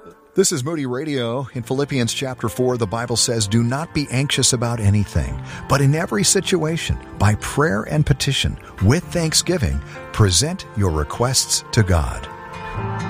This is Moody Radio. In Philippians chapter 4, the Bible says, "Do not be anxious about anything, but in every situation, by prayer and petition, with thanksgiving, present your requests to God."